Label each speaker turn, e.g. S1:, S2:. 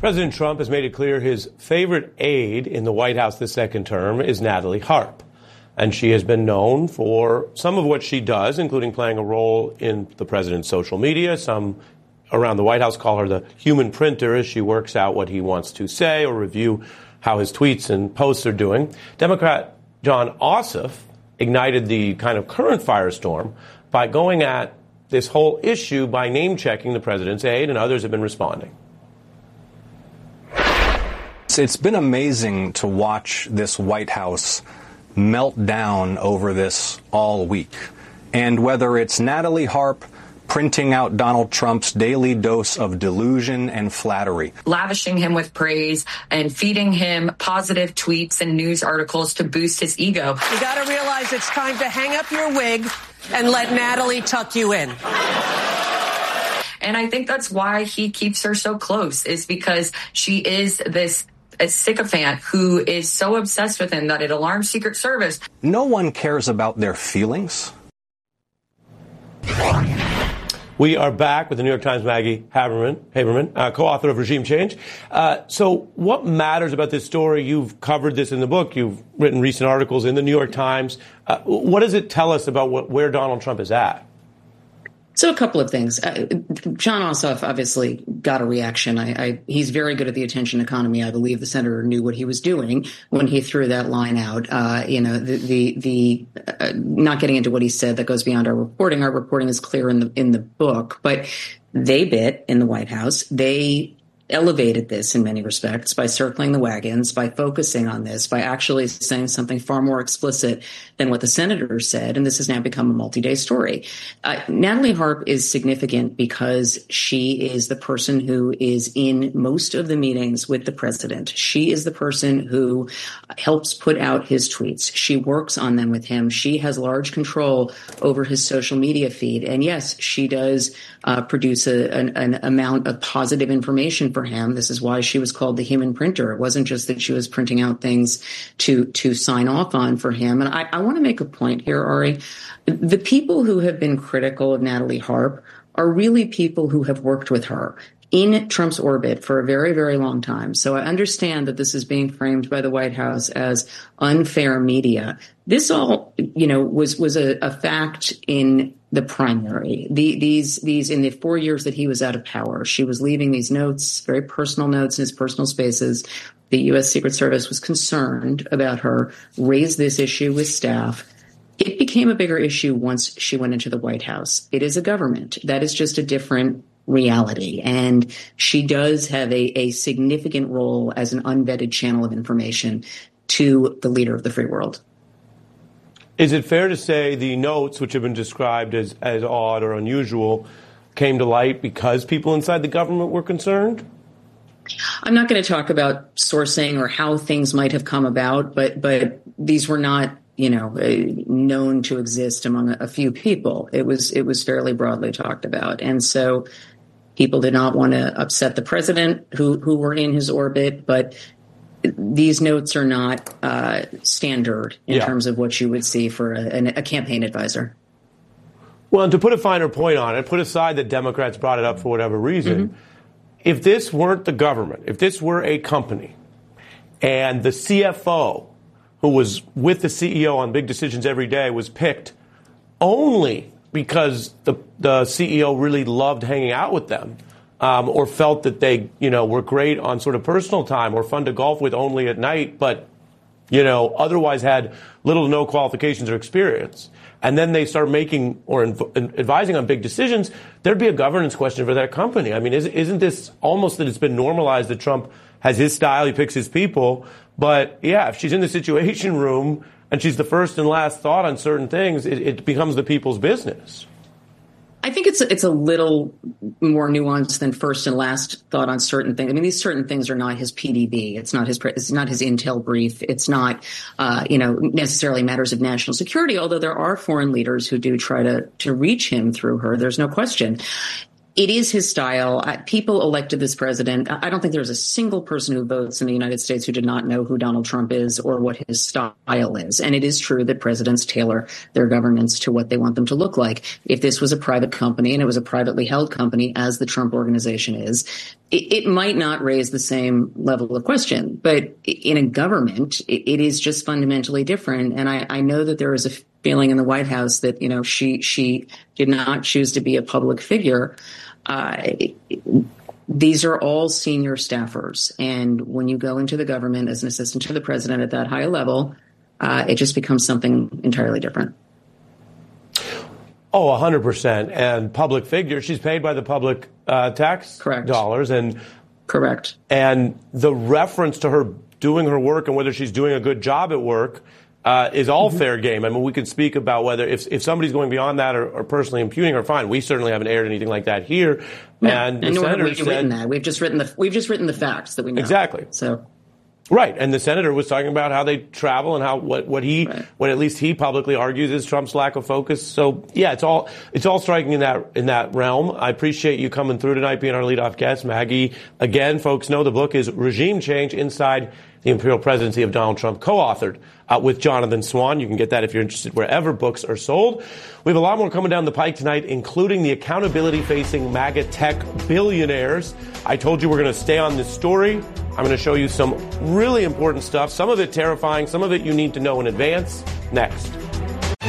S1: President Trump has made it clear his favorite aide in the White House this second term is Natalie Harp. And she has been known for some of what she does, including playing a role in the president's social media. Some around the White House call her the human printer as she works out what he wants to say or review how his tweets and posts are doing. Democrat Jon Ossoff ignited the kind of current firestorm by going at this whole issue by name-checking the president's aide, and others have been responding.
S2: It's been amazing to watch this White House melt down over this all week. And whether it's Natalie Harp printing out Donald Trump's daily dose of delusion and flattery,
S3: lavishing him with praise and feeding him positive tweets and news articles to boost his ego.
S4: You got to realize it's time to hang up your wig and let Natalie tuck you in.
S3: And I think that's why he keeps her so close, is because she is this a sycophant who is so obsessed with him that it alarms Secret Service.
S2: No one cares about their feelings.
S1: We are back with the New York Times' Maggie Haberman, co-author of Regime Change. So what matters about this story? You've covered this in the book. You've written recent articles in the New York Times. What does it tell us about where Donald Trump is at?
S5: So a couple of things. Jon Ossoff obviously got a reaction. He's very good at the attention economy. I believe the senator knew what he was doing when he threw that line out. Not getting into what he said, that goes beyond our reporting. Our reporting is clear in the book, but they bit in the White House. They elevated this in many respects by circling the wagons, by focusing on this, by actually saying something far more explicit than what the senator said. And this has now become a multi-day story. Natalie Harp is significant because she is the person who is in most of the meetings with the president. She is the person who helps put out his tweets. She works on them with him. She has large control over his social media feed. And yes, she does produce an amount of positive information for him. This is why she was called the human printer. It wasn't just that she was printing out things to sign off on for him. And I want to make a point here, Ari. The people who have been critical of Natalie Harp are really people who have worked with her in Trump's orbit for a very, very long time. So I understand that this is being framed by the White House as unfair media. This all, was a fact in the primary. These in the 4 years that he was out of power, she was leaving these notes, very personal notes in his personal spaces. The U.S. Secret Service was concerned about her, raised this issue with staff. It became a bigger issue once she went into the White House. It is a government. That is just a different reality. And she does have a significant role as an unvetted channel of information to the leader of the free world.
S1: Is it fair to say the notes, which have been described as odd or unusual, came to light because people inside the government were concerned?
S5: I'm not going to talk about sourcing or how things might have come about, but these were not, known to exist among a few people. It was fairly broadly talked about. And so people did not want to upset the president who were in his orbit, but these notes are not standard in terms of what you would see for a campaign advisor.
S1: Well, and to put a finer point on it, put aside that Democrats brought it up for whatever reason, if this weren't the government, if this were a company and the CFO who was with the CEO on big decisions every day was picked only because the CEO really loved hanging out with them, or felt that they, were great on sort of personal time or fun to golf with only at night, but, otherwise had little to no qualifications or experience. And then they start making or advising on big decisions, there'd be a governance question for that company. I mean, isn't this almost that it's been normalized that Trump has his style, he picks his people, but yeah, if she's in the Situation Room and she's the first and last thought on certain things, it becomes the people's business.
S5: I think it's a little more nuanced than first and last thought on certain things. I mean, these certain things are not his PDB. It's not his intel brief. It's not, necessarily matters of national security, although there are foreign leaders who do try to reach him through her. There's no question. It is his style. People elected this president. I don't think there's a single person who votes in the United States who did not know who Donald Trump is or what his style is. And it is true that presidents tailor their governments to what they want them to look like. If this was a private company and it was a privately held company, as the Trump organization is, it might not raise the same level of question. But in a government, it is just fundamentally different. And I know that there is a feeling in the White House that, she did not choose to be a public figure. These are all senior staffers. And when you go into the government as an assistant to the president at that high level, it just becomes something entirely different.
S1: Oh, 100%. And public figure, she's paid by the public tax
S5: Correct.
S1: dollars. And
S5: Correct.
S1: And the reference to her doing her work and whether she's doing a good job at work is all fair game. I mean, we can speak about whether if somebody's going beyond that or personally impugning her, fine. We certainly haven't aired anything like that here.
S5: No,
S1: and the
S5: nor have
S1: senator
S5: we written that. We've just written the facts that we know.
S1: Exactly.
S5: So.
S1: Right, and the senator was talking about how they travel and how what at least he publicly argues is Trump's lack of focus. So yeah, it's all striking in that realm. I appreciate you coming through tonight, being our leadoff guest, Maggie. Again, folks know the book is Regime Change: Inside the Imperial Presidency of Donald Trump, co-authored with Jonathan Swan. You can get that if you're interested wherever books are sold. We have a lot more coming down the pike tonight, including the accountability-facing MAGA tech billionaires. I told you we're going to stay on this story. I'm going to show you some really important stuff, some of it terrifying, some of it you need to know in advance. Next.